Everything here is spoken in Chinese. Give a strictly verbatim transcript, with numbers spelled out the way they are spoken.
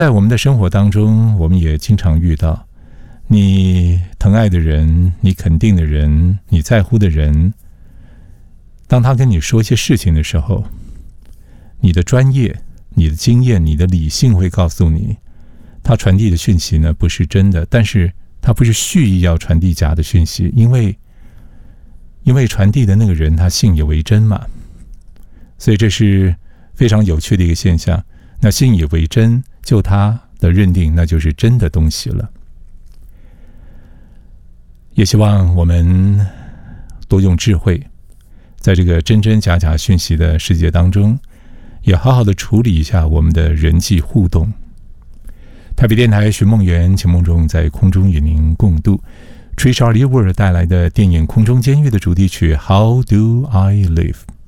在我们的生活当中，我们也经常遇到你疼爱的人，你肯定的人，你在乎的人，当他跟你说一些事情的时候，你的专业、你的经验、你的理性会告诉你，他传递的讯息呢不是真的，但是他不是蓄意要传递假的讯息，因为因为传递的那个人他信以为真嘛，所以这是非常有趣的一个现象。那信以为真，就他的认定，那就是真的东西了。也希望我们多用智慧，在这个真真假假讯息的世界当中，也好好的处理一下我们的人际互动。台北电台寻梦园，请梦中在空中与您共度 Tricia Leeward 带来的电影《空中监狱》的主题曲 How Do I Live。